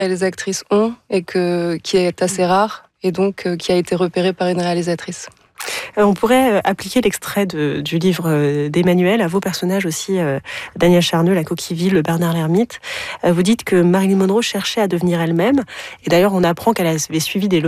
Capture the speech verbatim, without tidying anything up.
les actrices ont et que, qui est assez rare et donc euh, qui a été repéré par une réalisatrice. On pourrait appliquer l'extrait de, du livre d'Emmanuel à vos personnages aussi, euh, Daniel Charneux, La Coquille Vide, Bernard l'Ermite. Euh, vous dites que Marilyn Monroe cherchait à devenir elle-même. Et d'ailleurs, on apprend qu'elle avait suivi des